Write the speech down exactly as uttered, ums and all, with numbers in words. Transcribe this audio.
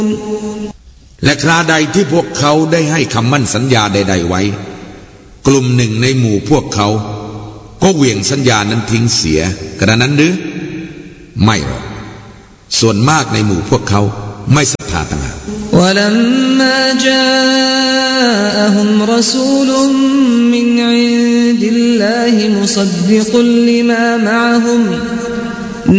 และคราใดที่พวกเขาได้ให้คำมั่นสัญญาใดๆไว้กลุ่มหนึ่งในหมู่พวกเขาก็เหวี่ยงสัญญานั้นทิ้งเสียกระนั้นหรือไม่หรอกส่วนมากในหมู่พวกเขาไม่ศรัทธาต่างหาก ولما جاءهم رسول من عند الله مصدق لما معهم